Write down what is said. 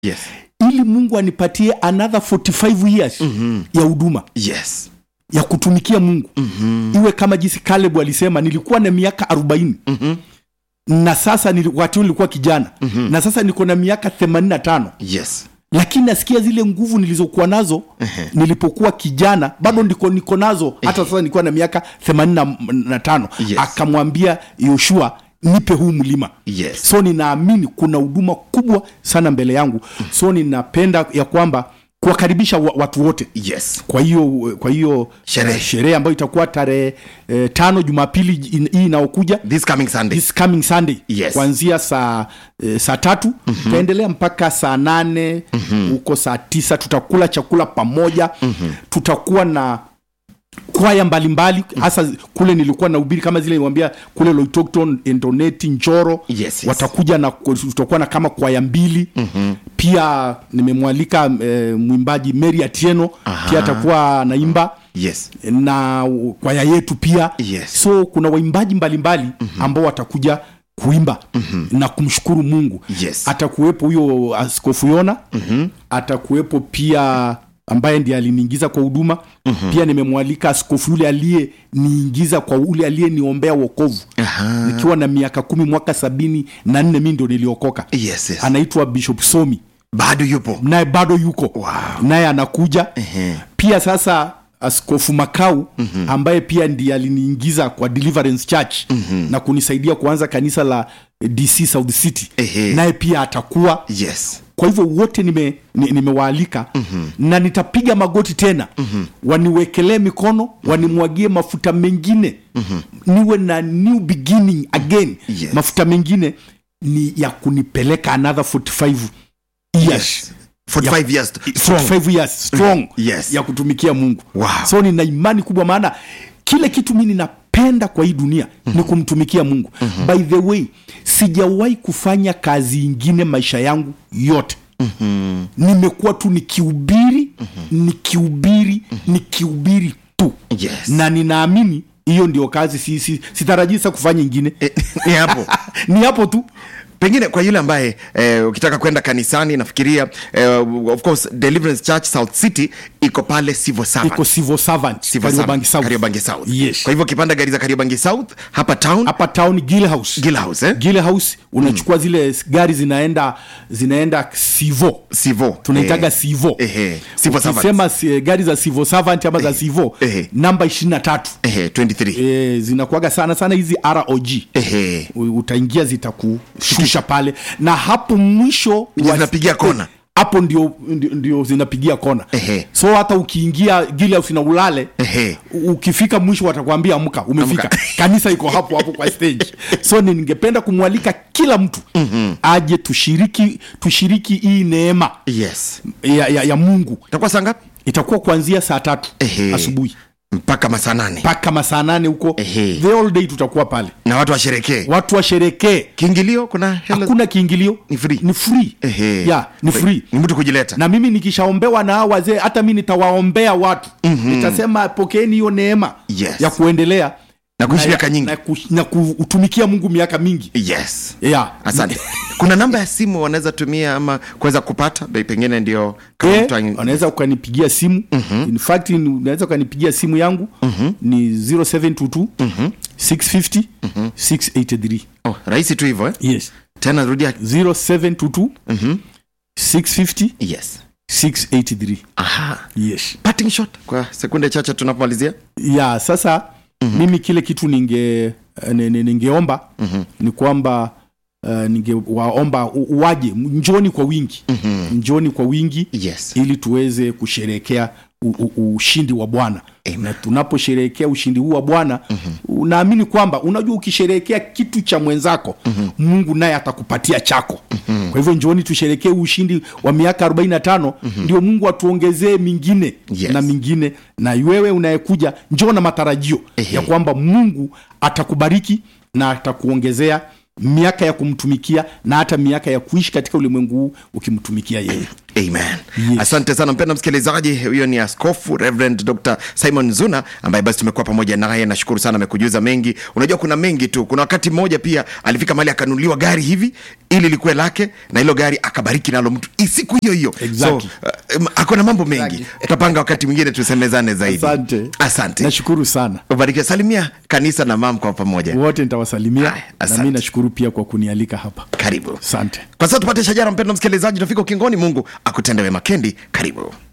Yes. Ili Mungu anipatie another 45 years ya huduma. Yes. Ya kutumikia Mungu. Iwe kama jinsi Caleb alisema, nilikuwa na miaka 40. Na sasa wakati nilikuwa kijana. Na sasa niko na miaka 85. Yes. Lakini nasikia zile nguvu nilizokuwa nazo nilipokuwa kijana bado niko nazo hata sasa nilikuwa na miaka 85. Yes. Akamwambia Yoshua, nipe huu mlima. Yes. So ninaamini kuna huduma kubwa sana mbele yangu. So ninapenda ya kwamba kuwakaribisha watu wote. Yes. Kwa hiyo sherehe ambayo itakuwa tarehe 5 Jumapili hii inaokuja, This coming Sunday. Yes. Kuanzia saa 3 tutaendelea mpaka saa 8 huko saa 9 tutakula chakula pamoja. Tutakuwa na kwaya mbalimbali hasa kule nilikuwa na ubiri kama zile niwaambia kule Loitokton, Endoneti, Njoro. Yes. Watakuja na tutakuwa na kama kwaya 2. Pia nimemwalika mwimbaji Mary Atieno. Pia atakuwa naimba. Yes. Na kwaya yetu pia. Yes. So kuna waimbaji mbalimbali ambao watakuja kuimba na kumshukuru Mungu. Yes. Atakuwepo huyo Askofu Yona. Atakuwepo pia ambaye ndiye aliniingiza kwa huduma. Pia nimemwalika askofu yule aliyeniingiza kwa ule aliyeniombea wokovu. Nikiwa na miaka 10 mwaka 74 mimi ndio niliokoka. Yes, yes. Anaitwa Bishop Somi. Bado yupo. Naye bado yuko. Wow. Naye anakuja. Pia sasa Askofu Makau ambaye pia ndiye aliniingiza kwa Deliverance Church na kunisaidia kuanza kanisa la DC South City. Naye pia atakuwa. Yes. Kwa hivyo wote nimewaalika na nitapiga magoti tena. Waniwekelee mikono, wanimwagie mafuta mengine. Niwe na new beginning again. Yes. Mafuta mengine ni ya kunipeleka another 45 years. Yes. 45 years strong. 45 years strong. Yes. Ya kutumikia Mungu. Wow. So nina imani kubwa, maana kile kitu mimi ninapenda kwa hii dunia ni kumtumikia Mungu. By the way, sijawahi kufanya kazi ingine maisha yangu yote. Nimekuwa tu nikihubiri tu. Yes. Na ninaamini hiyo ndio kazi, sitarajii sasa kufanya ingine. Ni hapo. Ni hapo tu. Pengine kwa yule ambaye ukitaka kwenda kanisani, nafikiria of course Deliverance Church South City iko pale Civil Servant. Iko Civil Servant, Kariobangi South. Yes. Kwa hivyo kipanda gari za Kariobangi South hapa town Gill House unachukua zile gari zinaenda Sivo. Tunaitaga Sivo. Ukisema gari za Civil Servant ama za Sivo namba 23. 23. Zinakuaga sana hizi ROG. Utaingia zitakushusha pale na hapo mwisho zinapigia kona. Hapo ndio zinapigia kona. So hata ukiingia Gill House na ulale, ukifika mwisho watakwambia amka, umefika. Kanisa iko hapo kwa stage. So ningependa kumwalika kila mtu aje tushiriki hii neema. Yes. Ya Mungu. Itakuwa saa ngapi? Itakuwa kuanzia saa 3 asubuhi mpaka masaa 8 huko. The all day tutakuwa pale. Na watu washerekee. Kiingilio kuna hela? Hakuna kiingilio. Ni free. Ni free. Ni mtu kujileta. Na mimi nikishaombewa na hao wazee, hata mimi nitawaombea watu. Nitasema pokeeni hiyo neema ya kuendelea na kuishi miaka nyingi na kutumikia Mungu miaka mingi. Yes. Yeah. Asante. Kuna namba ya simu wanaweza tumia ama kuweza kupata? Pengine ndio wanaweza ukanipigia simu. In fact unaweza ukanipigia simu yangu ni 0722 650 683. Oh, rahisi tu hivyo. Yes. Tena rudia. 0722 650 yes 683. Yes. Parting shot kwa sekunde chache tunapomalizia. Sasa mimi kile kitu ningeomba ni kwamba ningewaomba waje, njoni kwa wingi. Yes. Ili tuweze kusherehekea ushindi wa Bwana. Na tunaposherehekea ushindi huu wa Bwana, unaamini kwamba unajua ukisherehekea kitu cha mwenzako, Mungu naye atakupatia chako. Kwa hivyo njoni tusherehekee ushindi wa miaka 45, ndio Mungu atuongezee mingine. Yes. Na mingine. Na wewe unayekuja njoo na matarajio ya kwamba Mungu atakubariki na atakuongezea miaka ya kumtumikia na hata miaka ya kuishi katika ulimwengu huu ukimtumikia yeye. Amen. Yes. Asante sana mpendwa msikilizaji, huyo ni Askofu Reverend Dr. Simon Zuna ambaye basi tumekuwa pamoja naye. Nashukuru sana, amekujuza mengi. Unajua kuna mengi tu. Kuna wakati mmoja pia alifika mahali akanunuliwa gari hivi ili likuwe lake, na hilo gari akabariki nalo mtu siku hiyo hiyo. Exactly. So akona mambo mengi. Tutapanga wakati mwingine tusemezane zaidi. Asante. Nashukuru sana. Ubarikiwe. Salimia kanisa na mam kwa pamoja. Wote nitawasalimia. Na mimi nashukuru pia kwa kunialika hapa. Karibu. Asante. Kwa sasa tupate shajara mpendwa msikilizaji, tufika ukingoni. Mungu akutende wema. Kendi, karibu.